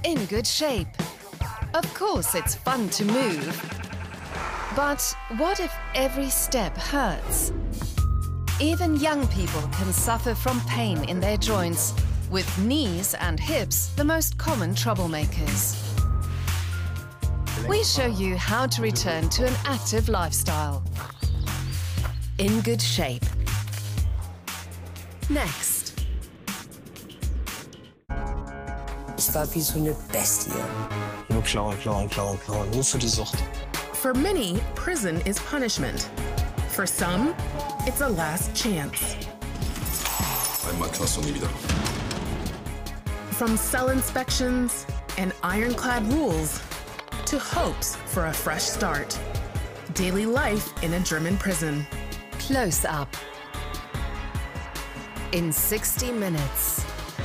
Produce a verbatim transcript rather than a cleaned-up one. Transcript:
in good shape. Of course, it's fun to move. But what if every step hurts? Even young people can suffer from pain in their joints, with knees and hips the most common troublemakers. We show you how to return to an active lifestyle. In good shape. Next. Ich war wie so eine Bestie. Nur klauen, klauen, klauen, klauen, nur für die Sucht. For many, prison is punishment. For some, it's a last chance. Einmal Knast und nie wieder. From cell inspections and ironclad rules to hopes for a fresh start. Daily life in a German prison. Close up. In sixty minutes.